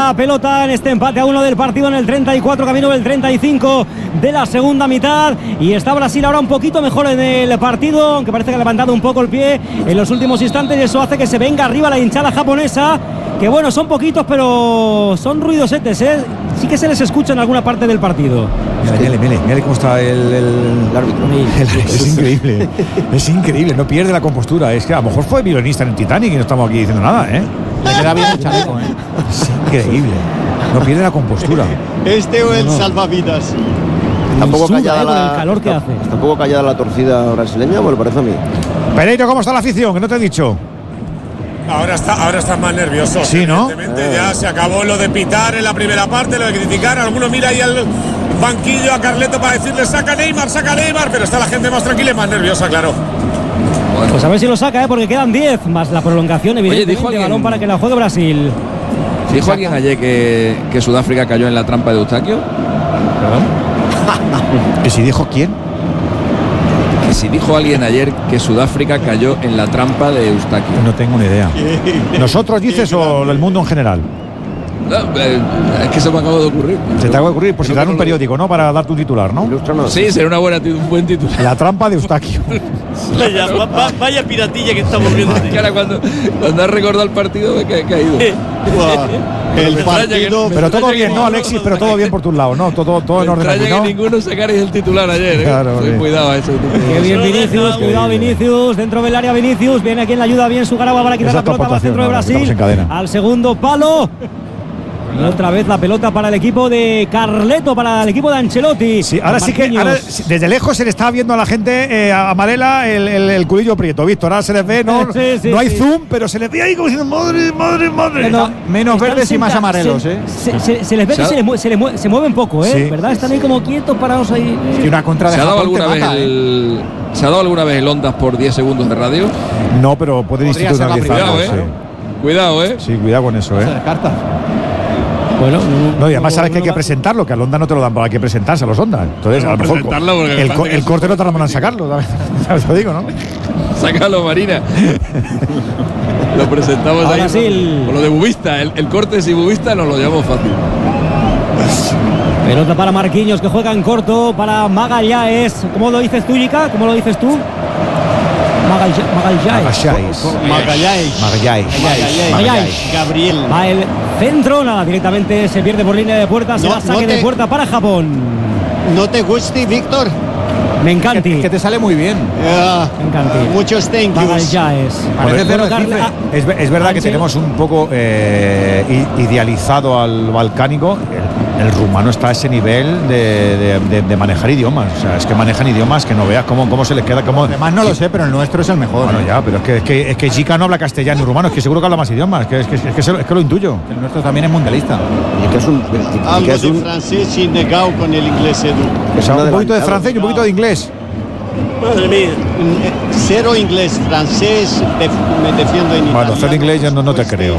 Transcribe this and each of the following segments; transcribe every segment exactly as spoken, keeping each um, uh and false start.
la pelota en este empate a uno del partido en el treinta y cuatro, camino del treinta y cinco de la segunda mitad. Y está Brasil ahora un poquito mejor en el partido, aunque parece que ha levantado un poco el pie en los últimos instantes, y eso hace que se venga arriba la hinchada japonesa, que bueno, son poquitos, pero son ruidosetes, ¿eh? Sí que se les escucha en alguna parte del partido. Mira, mira, mira, mira cómo está el, el, el árbitro. El, es increíble, es increíble, no pierde la compostura. Es que a lo mejor fue violinista en el Titanic y no estamos aquí diciendo nada, ¿eh? Le queda bien el chaleco, ¿eh? Es increíble, no pierde la compostura. Este o el no, no. salvavidas. Tampoco Suda, callada eh, con la, el calor que hace. Tampoco callada la torcida brasileña, me lo parece a mí. Pereiro, ¿cómo está la afición? Que no te he dicho. Ahora está, ahora está más nervioso. Sí, ¿no? Evidentemente ya se acabó lo de pitar en la primera parte, lo de criticar. Alguno mira ahí al banquillo a Carleto para decirle saca Neymar, saca Neymar, pero está la gente más tranquila y más nerviosa, claro. Pues a ver si lo saca, ¿eh? Porque quedan diez más la prolongación, evidentemente. Oye, dijo alguien, balón para que la juegue Brasil. ¿Dijo alguien ayer que, que Sudáfrica cayó en la trampa de Eustaquio? ¿Perdón? ¿Que si dijo quién? Que si dijo alguien ayer que Sudáfrica cayó en la trampa de Eustaquio. No tengo ni idea. ¿Nosotros dices o el mundo en general? No, eh, es que se me acaba de ocurrir. Se te acaba de ocurrir, por si te dan un periódico, ¿no? Para darte un titular, ¿no? Sí, sería una buena, un buen titular. La trampa de Eustaquio. Vaya, va, va, vaya piratilla que estamos viendo. Ahora cuando, cuando has recordado el partido me he caído. El partido. Pero todo bien, ¿no, Alexis? Pero todo bien por tus lados, ¿no? Todo, todo en orden. Me extraña ¿no? que ninguno sacarais el titular ayer, ¿eh? Claro, sí. Cuidado a eso. Qué bien Vinicius, cuidado Vinicius, dentro del área Vinicius, viene aquí en la ayuda bien Sugaraba para quitar la pelota al centro de Brasil, al segundo palo. Y otra vez la pelota para el equipo de Carleto, para el equipo de Ancelotti. Sí, ahora sí que ahora, desde lejos se le está viendo a la gente eh, a Amarela el, el, el culillo prieto, Víctor. Ahora se les ve, no, sí, sí, no hay sí. zoom, pero se les ve ahí como diciendo madre, madre, madre. No, menos verdes y más amarelos, ¿eh? Se, se, se les ve que se, le, se, le, se mueven poco, ¿eh? Sí. ¿Verdad? Están ahí como quietos, parados ahí. Y una contra de ¿Se ha dado Japón alguna vez mata, el, ¿eh? ¿Se ha dado alguna vez el Ondas por diez segundos de radio? No, pero puede institucionalizarlo. Cuidado, ¿eh? Sí. Cuidado, ¿eh? Sí, cuidado con eso, ¿eh? Se descarta. Bueno, no, y además sabes que hay que presentarlo, que al Onda no te lo dan para que presentarse a los Ondas. Entonces, a lo mejor el, co el corte no tarda en sacarlo, ¿sabes? Te lo digo, ¿no? Sácalo, Marina. Lo presentamos ahora ahí. Sí, el... Con lo de Bubista, el, el corte si Bubista nos lo llevamos fácil. Pelota para Marquinhos, que juega en corto, para Magalhães. ¿Cómo lo dices tú, Yika? ¿Cómo lo dices tú? Magalhães. Magalhães. Magalhães. Magalhães. Gabriel. Va el centro, nada, directamente se pierde por línea de puerta, se no, va saque no te, de puerta para Japón. ¿No te gusta, Víctor? Me encanta. Que, que te sale muy bien. Yeah. Me encanta. Muchos thank yous. Parece bueno, es, es verdad que tenemos un poco eh, idealizado al balcánico. El, el rumano está a ese nivel de, de, de, de manejar idiomas. O sea, es que manejan idiomas que no veas cómo, cómo se les queda. Cómo, Además no lo sé, pero el nuestro es el mejor. Bueno, ya, pero es que, es que, es que Chica no habla castellano y rumano. Es que seguro que habla más idiomas. Es que, es que, es que, es que lo intuyo. El nuestro también es mundialista. Y que es un, Algo que es un, de francés y negado con el inglés, Edu. O sea, un poquito de francés y un poquito de inglés. Madre mía. Cero inglés, francés, def me defiendo en bueno, cero inglés yo no, no te creo.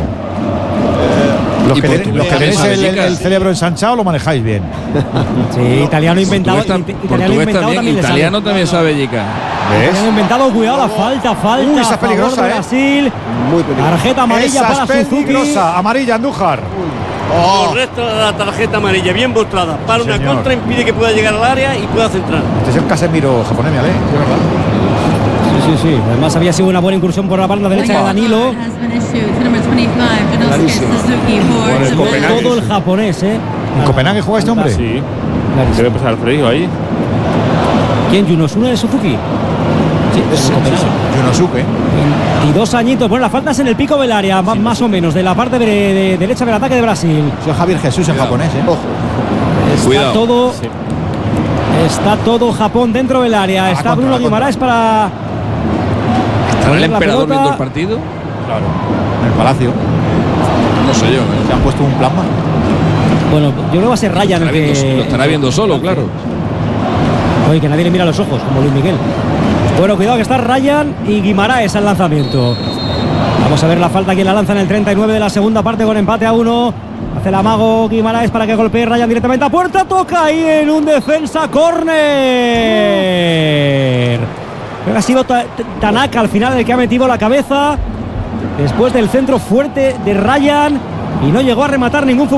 Eh, los que, ten, los que tenéis el, el, el cerebro ensanchado lo manejáis bien. Sí, italiano inventado. Portugués, it, italiano inventado también, también italiano sabe. también sabe Yica. ¿Ves? Inventado, cuidado, la falta, falta. Uy, esa es peligrosa, de Brasil. ¿eh? Muy peligrosa. Tarjeta amarilla esa para es Suzuki. peligrosa, amarilla, Andújar. Oh. Correcto, la tarjeta amarilla, bien mostrada. Para una Señor. contra, impide que pueda llegar al área y pueda centrar. Este es el Casemiro japonés, ¿vale? Sí, verdad. Sí, sí, sí. Además había sido una buena incursión por la banda derecha de Danilo. Todo el japonés, ¿eh? ¿En Copenhague juega este hombre? Sí. Debe pasar Alfredo ahí. ¿Quién? ¿Yunosuke de Suzuki? Sí, es Yunosuke. veintidós añitos. Bueno, la falta es en el pico del área, más, más o menos, de la parte de, de derecha del ataque de Brasil. Soy Javier Jesús en japonés, ¿eh? Ojo. Está Cuidado. todo. Sí. Está todo Japón dentro del área. Ah, está contra, Bruno Guimaraes para. ¿Estará el emperador viendo el partido? Claro. En el Palacio. No sé yo. ¿eh? Se han puesto un plasma. Bueno, yo creo que va a ser Ryan el que. Lo estará viendo solo, claro. Oye, que nadie le mira los ojos, como Luis Miguel. Bueno, cuidado que está Ryan y Guimaraes al lanzamiento. Vamos a ver la falta, quien la lanza en el treinta y nueve de la segunda parte con empate a uno. Hace el amago Guimaraes para que golpee Ryan directamente a puerta. Toca ahí en un defensa córner. Creo que ha sido Tanaka al final el que ha metido la cabeza después del centro fuerte de Ryan y no llegó a rematar ningún futbolista.